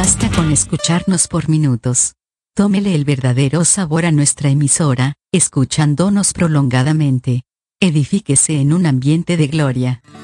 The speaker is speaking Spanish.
basta con escucharnos por minutos. Tómele el verdadero sabor a nuestra emisora, escuchándonos prolongadamente. Edifíquese en un ambiente de gloria.